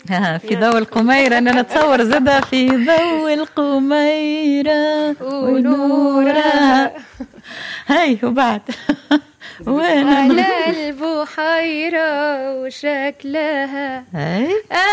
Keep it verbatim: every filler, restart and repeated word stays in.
ها في ضوء القميرة. أنا نتصور زادة في ضوء القميرة ونورها. هاي وبعد على البحيرة وشكلها. هاي